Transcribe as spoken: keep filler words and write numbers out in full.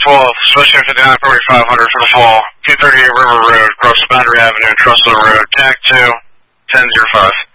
twelve, Special fifty-nine forty-five hundred for the fall. two thirty-eight River Road, across Boundary Avenue, Trussell Road, T A C two, ten zero five.